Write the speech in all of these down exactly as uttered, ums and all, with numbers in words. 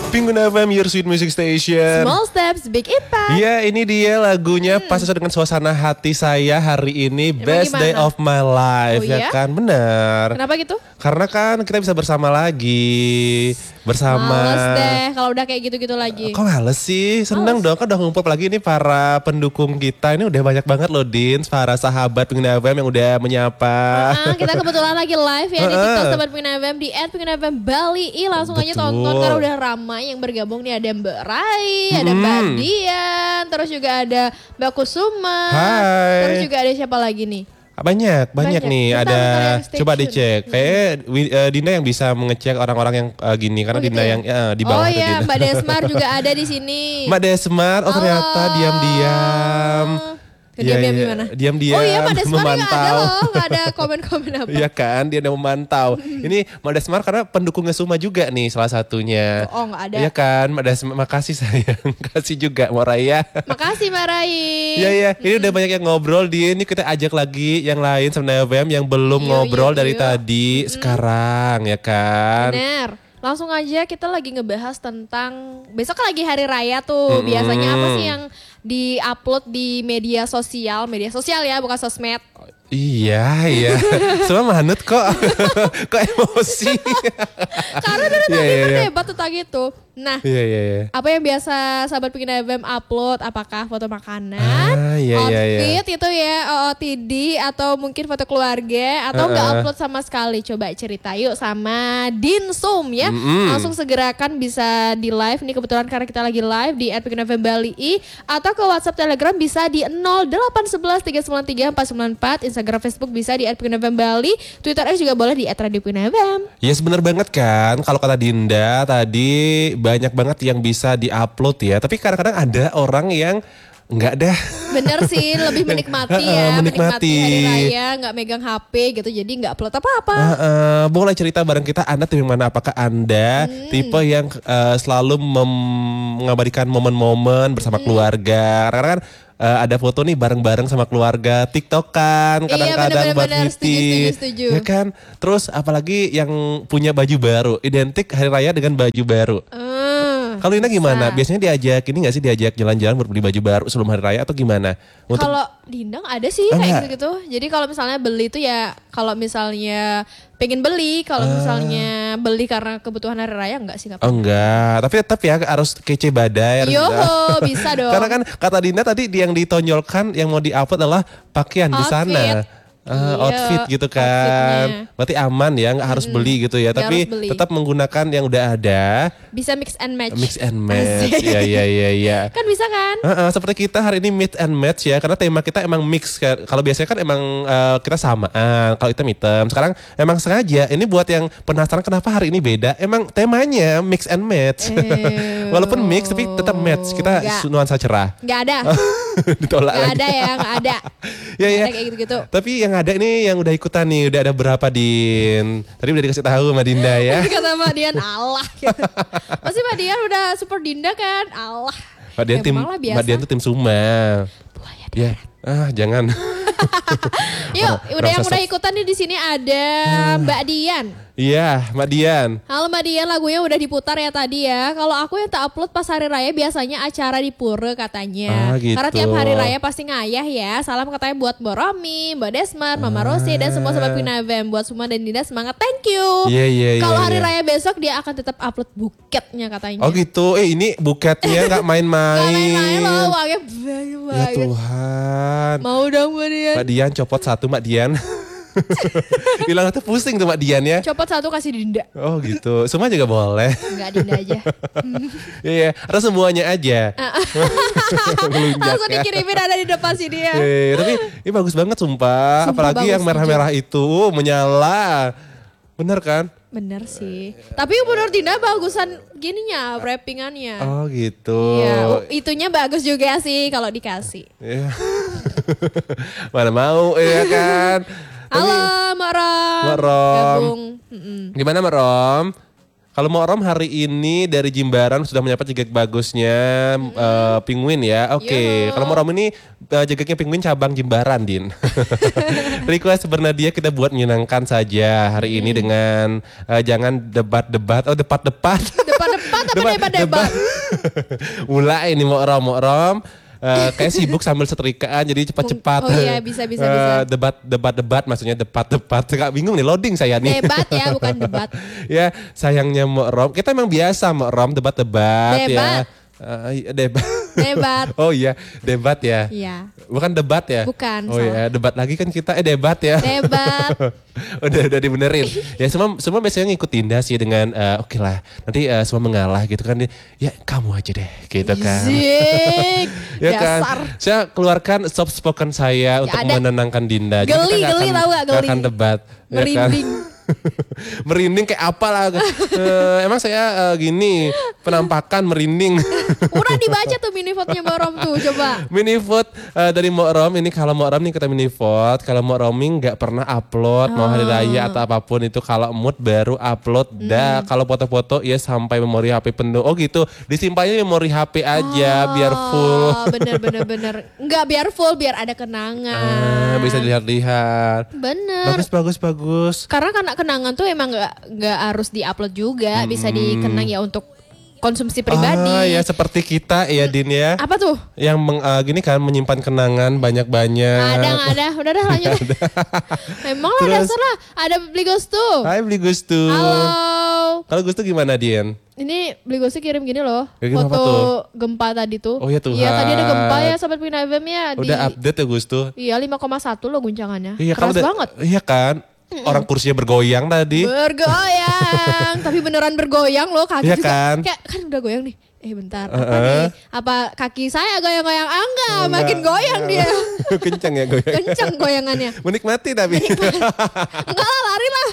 Penguin F M, your sweet music station. Small steps, big impact. Ya, ini dia lagunya hmm. pas sesuai dengan suasana hati saya hari ini. Emang best gimana? Day of my life, oh, ya, ya kan? Benar. Kenapa gitu? Karena kan kita bisa bersama lagi. Bersama. Males deh kalau udah kayak gitu-gitu lagi. Kok males sih? Seneng males dong, kan udah ngumpul lagi ini para pendukung kita. Ini udah banyak banget loh, Din. Para sahabat Penguin F M yang udah menyapa. Uh, kita kebetulan lagi live ya di TikTok Sahabat Penguin F M di et penguin f m Bali. Ih, langsung Betul. aja tonton karena udah ramai yang bergabung nih. Ada Mbak Rai, hmm. ada Mbak Dian, terus juga ada Mbak Kusuma. Hai. Terus juga ada siapa lagi nih? Banyak, banyak, banyak nih. Bentar, ada bentar, coba dicek. Hmm. Kayak uh, Dinda yang bisa mengecek orang-orang yang uh, gini karena oh, gitu Dinda ya? yang uh, di bawah. Oh iya, Mbak Desmar juga ada di sini. Mbak Desmar, oh ternyata diam-diam. Diam-diam ya, gimana? Diam-diam oh iya, Mbak Desmar memantau. Gak ada loh, gak ada komen-komen apa. Iya kan, dia udah memantau. Ini Mbak Desmar karena pendukungnya Suma juga nih salah satunya. Oh gak ada. Iya kan, Mbak Desmar, makasih sayang. Kasih juga Mbak Raya. Makasih Mbak Rai. Iya iya, ini udah banyak yang ngobrol di ini, kita ajak lagi yang lain sebenarnya F M yang belum yo, ngobrol yo, dari yo. tadi hmm. sekarang ya kan. Bener. Langsung aja kita lagi ngebahas tentang besok kan lagi hari raya tuh. Mm-hmm. Biasanya apa sih yang di-upload di media sosial? Media sosial ya, bukan sosmed. Iya, iya. Semua manut kok. Kok emosi. Karena dari tadi yeah, berdebat yeah. tentang itu. Nah, yeah, yeah, yeah. apa yang biasa Sahabat Penguin F M upload? Apakah foto makanan, ah, yeah, outfit yeah, yeah. itu ya, O O T D, atau mungkin foto keluarga, atau nggak uh-uh. upload sama sekali? Coba cerita yuk sama Dinsum ya. Mm-hmm. Langsung segerakan bisa di live. Nih kebetulan karena kita lagi live di et penguin f m Bali I. Atau ke WhatsApp Telegram bisa di nol delapan satu satu tiga sembilan tiga empat sembilan empat. Instagram Facebook bisa di et penguin f m Bali. Twitter X juga boleh di et radio penguin f m. Yes, benar banget kan. Kalau kata Dinda tadi banyak banget yang bisa di-upload ya. Tapi kadang-kadang ada orang yang enggak dah. Bener sih, lebih menikmati ya. menikmati. menikmati hari raya, enggak megang H P gitu. Jadi enggak upload apa-apa. Uh, uh, boleh cerita bareng kita, Anda tipe mana? Apakah Anda hmm. tipe yang uh, selalu mem- mengabadikan momen-momen bersama hmm. keluarga? Karena kan uh, ada foto nih bareng-bareng sama keluarga, TikTokan kadang-kadang iya, buat meeting. Setuju, setuju, setuju. Ya kan? Terus apalagi yang punya baju baru, identik hari raya dengan baju baru. Uh. Kalau Ina gimana? Biasanya diajak ini gak sih, diajak jalan-jalan buat beli baju baru sebelum hari raya atau gimana? Untuk... Kalau Dinda ada sih oh, kayak gitu-gitu. Jadi kalau misalnya beli itu ya kalau misalnya pengen beli, kalau uh. misalnya beli karena kebutuhan hari raya enggak sih? Enggak, oh, enggak. Tapi tetap ya harus kece badai. Yo, bisa dong. Karena kan kata Dinda tadi yang ditonjolkan yang mau di-upload adalah pakaian di sana. Uh, iya, outfit gitu kan, outfitnya. Berarti aman ya, nggak harus beli gitu ya, gak tapi tetap menggunakan yang udah ada. Bisa mix and match. Mix and match, ya ya ya ya. Kan bisa kan? Uh, uh, seperti kita hari ini mix and match ya, karena tema kita emang mix. Kalau biasanya kan emang uh, kita samaan, kalau hitam-hitam. Sekarang emang sengaja, ini buat yang penasaran kenapa hari ini beda. Emang temanya mix and match. Walaupun mix tapi tetap match. Kita gak. nuansa cerah. Gak ada. Ditolak gak lagi. ada ya, gak ada. Ya ya. Kayak gitu-gitu. Tapi yang ada nih yang udah ikutan nih, udah ada berapa Din? Tadi udah dikasih tahu sama Dinda ya. Kata Mbak Dian, Allah. Gitu. Pasti Mbak Dian udah support Dinda kan, Allah. Mbak Dian tim, Mbak Dian tuh tim Suma. Buaya ya, ah jangan. Yuk, udah yang udah ikutan nih di sini ada Mbak Dian. Iya, Mbak Dian. Halo Mbak Dian, lagunya udah diputar ya tadi ya. Kalau aku yang tak upload pas hari raya biasanya acara di pura katanya. Ah, gitu. Karena tiap hari raya pasti ngayah ya. Salam katanya buat Mbak Romi, Mbak Desmar, Mama ah. Rosi dan semua sobat Penguin F M. Buat Suma dan Dinda semangat, thank you. Iya, iya, iya. Kalau hari yeah. raya besok dia akan tetap upload buketnya katanya. Oh gitu, eh ini buketnya gak main-main. Gak main-main loh, uangnya banyak banget. Ya Tuhan. Mau dong Mbak Dian. Mbak Dian copot satu Mbak Dian. Bilang tuh pusing tuh Mbak Dian ya. Copot satu kasih Dinda. Oh gitu. Semua juga boleh. Enggak, Dinda aja. Iya, atau semuanya aja. Langsung dikirimin ada di depan sini ya. Iya, tapi ini bagus banget sumpah. Sumpah apalagi yang merah-merah itu menyala. Bener kan? Bener sih. Tapi menurut Dinda bagusan gininya, wrappingannya. Oh gitu. Iya, itunya bagus juga sih kalau dikasih. Iya. Mana mau ya kan. Halo Mbak Rom. Mbak Rom. Gabung. Gimana Mbak Rom? Kalau Mbak Rom hari ini dari Jimbaran sudah mendapat jegek bagusnya mm. uh, Penguin ya. Oke, okay. Kalau Mbak Rom ini uh, jegeknya Penguin cabang Jimbaran, Din. Request Bernadia kita buat menyenangkan saja hari mm. ini dengan uh, jangan debat-debat. Oh, debat-debat. Debat-debat. Debat apa debat-debat? Mulai ini mau rom mau rom. Uh, kayak sibuk sambil setrikaan jadi cepat-cepat. Oh iya bisa bisa uh, bisa. Debat debat debat maksudnya debat debat. Gak bingung nih loading saya nih. Debat ya bukan debat. Ya sayangnya Mu'rom. Kita emang biasa Mu'rom debat-debat Debat. ya. Uh, debat. Debat. Oh iya debat ya. Iya. Bukan debat ya. Bukan. Oh salah. iya debat lagi kan kita eh debat ya. Debat. udah udah dibenerin. Ya semua semua biasanya ngikut Dinda sih dengan uh, oke okay lah. Nanti uh, semua mengalah gitu kan. Ya kamu aja deh gitu kan. Zik. Ya Dasar. kan. Saya keluarkan soft spoken saya untuk ada. menenangkan Dinda. Jadi Geli, kita nggak geli akan- tahu gak nggak geli? akan debat. Ya kan? Merinding. Merinding kayak apa lah. Eh, emang saya eh, gini penampakan merinding. Udah dibaca tuh mini vote-nya Mbak Rom tuh coba. Mini vote eh, dari Mu'rom ini kalau Mu'rom nih kita mini vote. Kalau Mu'rom nggak pernah upload mau hari raya atau apapun itu kalau mood baru upload dah. Kalau foto-foto ya sampai memori H P penuh. Oh gitu. Disimpannya memori H P aja biar full. Oh bener bener bener. Enggak biar full biar ada kenangan. Ah, bisa dilihat-lihat. Bener. Bagus bagus bagus. Karena kan kenangan tuh emang nggak nggak harus diupload juga, bisa dikenang ya untuk konsumsi pribadi. Ah ya seperti kita ya Din ya. Apa tuh? Yang meng, eh, gini kan menyimpan kenangan banyak-banyak. Ada nggak ada? Udah dah lanjut. Memang lah Terus? dasar lah. Ada beli Gustu. Hai beli Gustu. Halo. Kalau Gustu gimana Dian? Ini beli Gustu kirim gini loh. Kirim apa foto tuh? gempa tadi tuh. Oh ya Tuhan. Iya tadi ada gempa ya Sobat Pina F M ya. Udah update ya Gustu? Iya lima koma satu loh guncangannya. Iya Keras kalau udah- banget. Iya kan? Orang kursinya bergoyang tadi. Bergoyang. Tapi beneran bergoyang loh kaki Iya juga. kan? Kayak kan udah goyang nih. Eh bentar, apa Uh-uh. nih? Apa kaki saya goyang-goyang? Ah enggak, makin goyang dia. Kencang ya goyang. Kencang goyangannya. Menikmati tapi. Enggak lah, lari lah.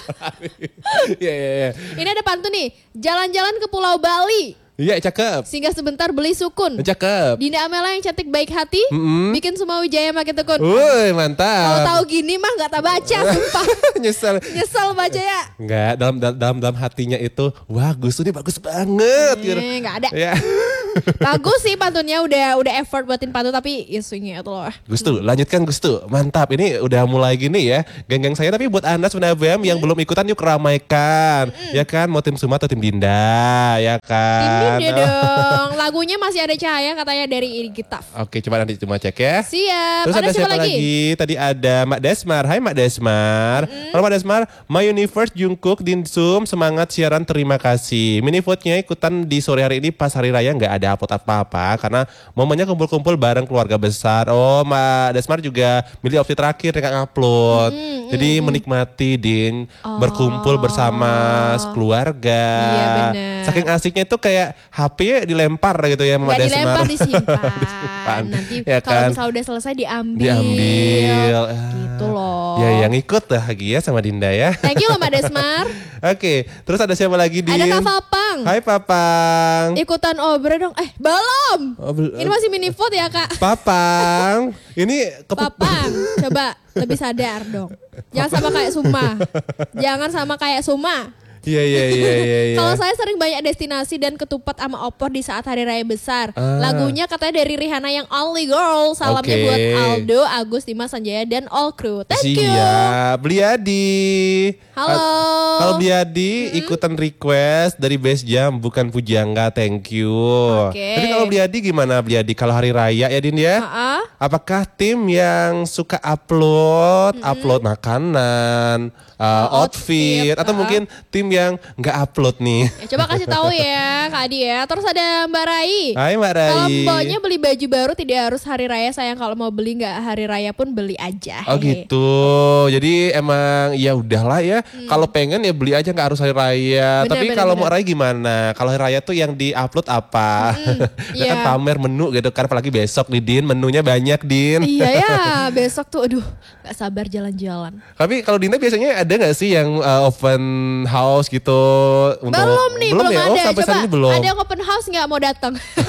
Iya iya iya. Ini ada pantun nih. Jalan-jalan ke Pulau Bali. Iya cakep. Singgah sebentar beli sukun. Cakep. Dinda Amela yang cantik baik hati. Bikin semua Wijaya makin tekun. Woi Kalau mantap. tahu gini mah nggak tak baca, sumpah. Nyesel. Nyesel baca ya. Enggak, dalam dalam dalam hatinya itu, wah Gustu ini bagus banget gitu. Eh, nggak ada. Ya. Bagus sih pantunnya udah udah effort buatin pantun tapi isunya itu loh. Gustu, lanjutkan Gustu. Mantap. Ini udah mulai gini ya. Geng-geng saya tapi buat Anda Sunda F M yang belum ikutan yuk ramaikan. Ya kan, mau tim Suma atau tim Dinda, ya kan. Tim Dinda dong. Lagunya masih ada cahaya katanya dari Irgitaf. Oke, coba nanti cuma cek ya. Siap. Terus ada, siapa lagi? Tadi ada Mak Desmar. Hai Mak Desmar. Kalau Mak Desmar, My Universe Jungkook Dinsum semangat siaran terima kasih. Mini vote-nya ikutan di sore hari ini pas hari raya nggak ada upload apa-apa karena momennya kumpul-kumpul bareng keluarga besar. Oh, Mak Desmar juga milih opsi terakhir yang upload. Jadi menikmati Din berkumpul bersama keluarga. Iya, bener. Saking asiknya itu kayak H P dilempar gitu ya Mak Gak Desmar. dilempar disimpan. Disimpan. Nanti Ya kalau kan? misalnya udah selesai diambil. Diambil. Gitu loh. Ya yang ikut bahagia sama Dinda ya. Thank you loh Mbak Desmar. Oke, terus ada siapa lagi Din? Ada Kak Fapang. Hai Papang. Ikutan obre dong. Eh belum. Oh, bel- Ini masih mini vote ya Kak. Papang. Ini kepu- Papang. Coba lebih sadar dong. Jangan sama kayak Suma. Jangan sama kayak Suma. Iya iya iya iya iya. Kalau saya sering banyak destinasi dan ketupat sama opor di saat hari raya besar. Ah. Lagunya katanya dari Rihanna yang Only Girl. Salamnya Oke. buat Aldo, Agus, Dimas, Sanjaya dan all crew. Thank you. Siap, Bliadi. Halo. Ah, Kalau Bliadi ikutan request dari Base Jam bukan Pujangga, thank you. Oke. Jadi kalau Bliadi gimana Bliadi kalau hari raya ya Din ya? Ah, ah. Apakah tim yang suka upload, upload makanan, uh, outfit, outfit, atau ah. mungkin tim yang nggak upload nih? Ya, coba kasih tahu ya Kak Adi ya. Terus ada Mbak Rai. Hai Mbak Rai. Kalau mbaknya beli baju baru tidak harus hari raya sayang, kalau mau beli nggak hari raya pun beli aja. Oh Hehe. gitu. Jadi emang ya udahlah ya. Kalau pengen ya beli aja nggak harus hari raya. Bener, Tapi bener, kalau bener. mau raya gimana? Kalau hari raya tuh yang di-upload apa? Ya kan iya. pamer menu gitu kan, apalagi besok nih Din, menunya banyak Din. Iya ya, besok tuh aduh nggak sabar jalan-jalan. Tapi kalau Dinda biasanya ada nggak sih yang uh, open house gitu? Untuk, Belum nih, belum, ya? ada. Oh, sampai Coba saat ini belum. ada yang open house nggak mau datang?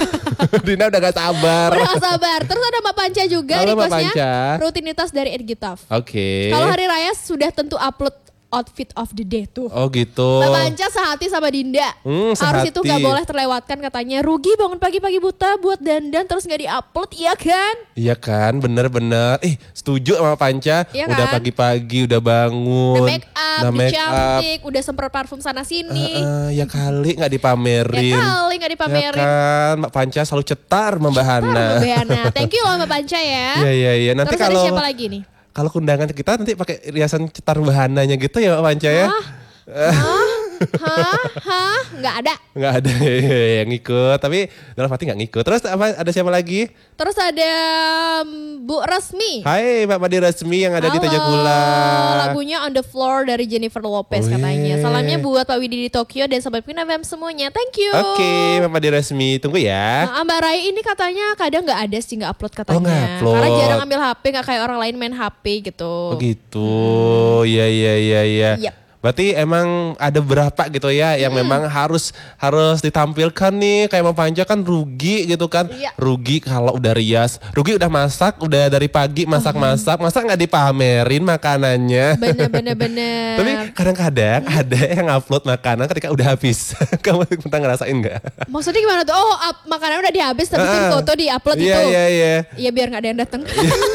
Dinda udah gak sabar. Udah gak sabar. Terus ada Mbak Panca juga Halo, Mbak requestnya Panca. rutinitas dari Edgitaf. Oke. Kalau hari raya sudah tentu upload outfit of the day tuh. Oh gitu. Mbak Panca sehati sama Dinda. Hmm, Harus sehati. itu gak boleh terlewatkan katanya. Rugi bangun pagi-pagi buta buat dandan terus gak di-upload, iya kan? Iya kan, bener-bener. Eh, setuju sama Panca. Iya Udah kan? pagi-pagi, udah bangun. Udah make up, udah udah make up. cantik, udah semprot parfum sana sini. Eh, ya kali nggak dipamerin. Ya kali gak dipamerin. Ya kan, Mbak Panca selalu cetar membahana. Mbak Hana. Thank you loh Mbak Panca ya. Iya iya iya. Nanti Terus kalau ada siapa lagi nih? kalau kundangan kita nanti pakai riasan cetar bahananya gitu ya Mbak Panca ya. Hah? Hah? Hah? Nggak ada. Nggak ada yang ngikut, tapi dalam hati nggak ngikut. Terus apa? Ada siapa lagi? Terus ada um, Bu Resmi. Hai Mbak Madi Resmi yang ada di Tejakula. Lagunya On The Floor dari Jennifer Lopez Wih. katanya. Salamnya buat Pak Widi di Tokyo dan Sobat Queen F M semuanya. Thank you. Oke, Mbak Madi Resmi, tunggu ya. Nah, Mbak Rai ini katanya kadang nggak ada sih nggak upload katanya. Oh, nggak upload. Karena jarang ambil H P, nggak kayak orang lain main H P gitu. Oh gitu, iya iya iya iya. Yep. Berarti emang ada berapa gitu ya yang Hmm. memang harus harus ditampilkan nih, kayak Mbak Panca kan rugi gitu kan. Iya. Rugi kalau udah rias, rugi udah masak, udah dari pagi masak-masak, masa nggak dipamerin makanannya. Bener bener bener. Tapi kadang-kadang ada yang upload makanan ketika udah habis. Kamu pernah ngerasain nggak? Maksudnya gimana tuh? Oh, up, makanan udah dihabis tapi di Ah. foto di upload Iya itu. iya iya. Iya biar nggak ada yang datang.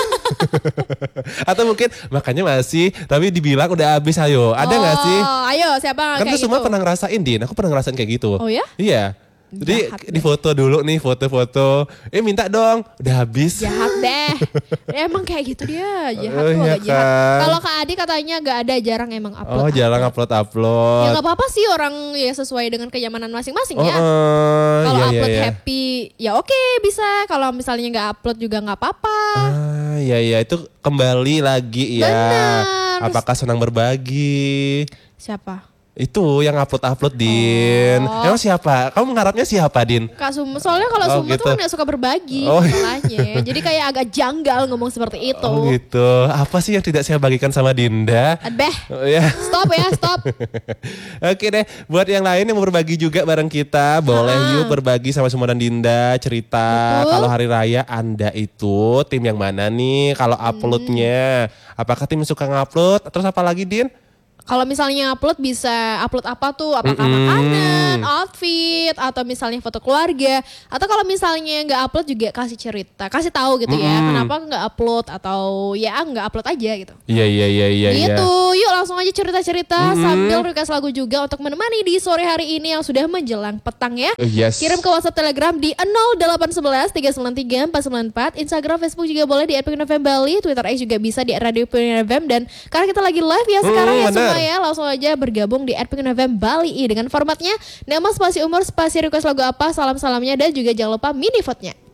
Atau mungkin makannya masih, tapi dibilang udah habis, ayo. Ada nggak sih? Oh, ayo siapa Kan kayak tuh semua gitu? pernah ngerasain, Din. Aku pernah ngerasain kayak gitu. Oh ya? Iya. Jadi Jahat di foto dulu nih, foto-foto. Eh minta dong, udah habis. Jahat deh. Emang kayak gitu dia, jahat Oh, tuh iya agak jahat. kan? Kalau Kak Adi katanya nggak ada, jarang emang upload. Oh jarang upload-upload. Ya nggak apa-apa sih, orang ya sesuai dengan kenyamanan masing-masing Oh, ya. eh, Kalau iya, iya, upload iya. happy, ya oke bisa. Kalau misalnya nggak upload juga nggak apa-apa. Ah, iya iya itu kembali lagi ya. Benar. Apakah senang berbagi? Siapa? Itu yang upload-upload, Din. Oh. Emang siapa? Kamu mengharapnya siapa, Din? Kak Suma, soalnya kalau Oh, Suma gitu. tuh kan nggak suka berbagi Oh. masalahnya. Jadi kayak agak janggal ngomong seperti itu. Oh gitu. Apa sih yang tidak saya bagikan sama Dinda? Beh, Oh, ya. stop ya, stop. Oke deh, buat yang lain yang mau berbagi juga bareng kita, boleh Ah. yuk berbagi sama Suma dan Dinda cerita. Betul. Kalau hari raya Anda itu tim yang mana nih? Kalau Hmm. uploadnya, apakah tim yang suka ngupload? Terus apa lagi, Din? Kalau misalnya upload bisa upload apa tuh? Apakah Mm-mm. makanan, outfit, atau misalnya foto keluarga? Atau kalau misalnya nggak upload juga kasih cerita, kasih tahu gitu ya. Mm-mm. Kenapa nggak upload atau ya nggak upload aja gitu. Iya iya iya iya. gitu, iya. yuk langsung aja cerita-cerita Mm-mm. sambil request lagu juga untuk menemani di sore hari ini yang sudah menjelang petang ya. Oh, yes. Kirim ke WhatsApp Telegram di nol delapan satu satu tiga sembilan tiga empat sembilan empat. Instagram, Facebook juga boleh di at Pink F M Bali. Twitter X juga bisa di Radio Pink F M. Dan karena kita lagi live ya sekarang Hmm, ya benar. semua ya, langsung aja bergabung di at Pink F M Bali dengan formatnya nama, spasi umur, spasi request lagu apa, salam-salamnya, dan juga jangan lupa mini vote-nya.